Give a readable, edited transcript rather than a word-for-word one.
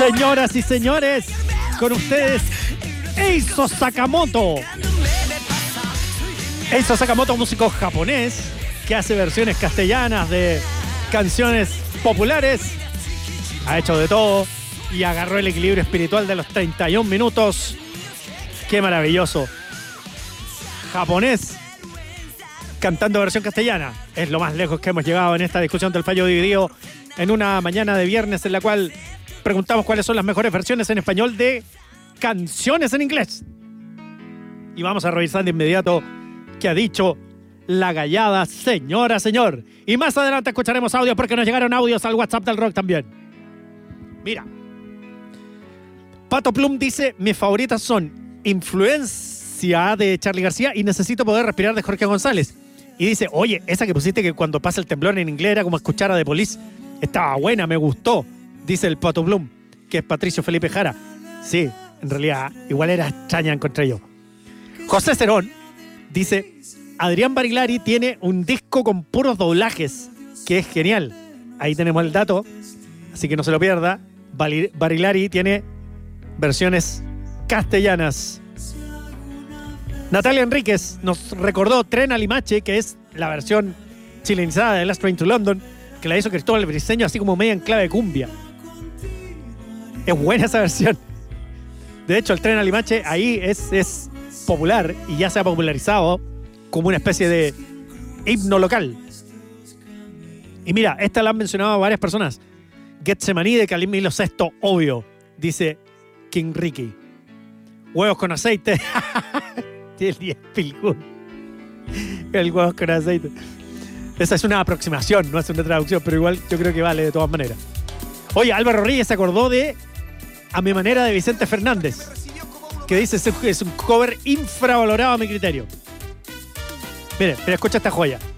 Señoras y señores, con ustedes, Eizo Sakamoto. Eizo Sakamoto, músico japonés que hace versiones castellanas de canciones populares. Ha hecho de todo y agarró el equilibrio espiritual de los 31 minutos. ¡Qué maravilloso! Japonés cantando versión castellana. Es lo más lejos que hemos llegado en esta discusión del fallo dividido en una mañana de viernes en la cual preguntamos cuáles son las mejores versiones en español de canciones en inglés. Y vamos a revisar de inmediato qué ha dicho la gallada señora, señor. Y más adelante escucharemos audios porque nos llegaron audios al WhatsApp del rock también. Mira. Pato Plum dice, mis favoritas son Influencia de Charly García y Necesito Poder Respirar de Jorge González. Y dice, oye, esa que pusiste que cuando pasa el temblor en inglés era como escuchar a The Police. Estaba buena, me gustó. Dice el Pato Plum, que es Patricio Felipe Jara. Sí, en realidad, igual era extraña, encontré yo. José Cerón dice, Adrián Barilari tiene un disco con puros doblajes, que es genial. Ahí tenemos el dato, así que no se lo pierda. Barilari tiene versiones castellanas. Natalia Enríquez nos recordó Tren a Limache, que es la versión chilenizada de Last Train to London, que la hizo Cristóbal Briceño así como media en clave de cumbia. Es buena esa versión. De hecho, el Tren a Limache ahí es popular y ya se ha popularizado como una especie de himno local. Y mira, esta la han mencionado varias personas. Getsemaní de Camilo VI, obvio, dice King Ricky. Huevos con aceite. Tiene el 10 pilgún. El huevos con aceite. Esa es una aproximación, no es una traducción, pero igual yo creo que vale de todas maneras. Oye, Álvaro Reyes se acordó de A mi manera de Vicente Fernández, que dice es un cover infravalorado a mi criterio. Mire, pero escucha esta joya.